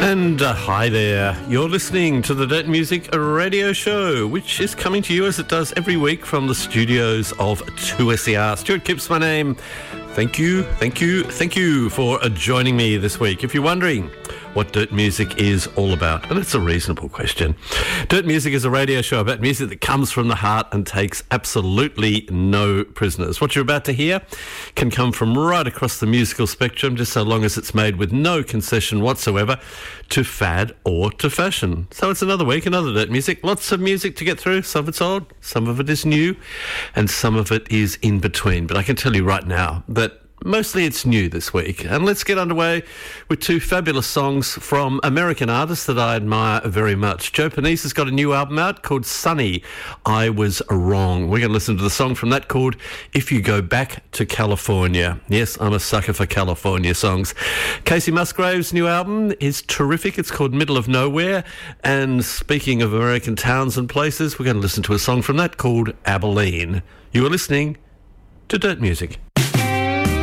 And hi there. You're listening to the Dirt Music Radio Show, which is coming to you as it does every week from the studios of 2SER. Stuart Kipps, my name. Thank you for joining me this week. If you're wondering what Dirt Music is all about, and it's a reasonable question. Dirt Music is a radio show about music that comes from the heart and takes absolutely no prisoners. What you're about to hear can come from right across the musical spectrum, just so long as it's made with no concession whatsoever to fad or to fashion. So it's another week, another Dirt Music. Lots of music to get through. Some of it's old, some of it is new, and some of it is in between. But I can tell you right now that mostly it's new this week. And let's get underway with two fabulous songs from American artists that I admire very much. Joe Panisse has got a new album out called Sunny, I Was Wrong. We're going to listen to the song from that called If You Go Back to California. Yes, I'm a sucker for California songs. Casey Musgrave's new album is terrific. It's called Middle of Nowhere. And speaking of American towns and places, we're going to listen to a song from that called Abilene. You are listening to Dirt Music.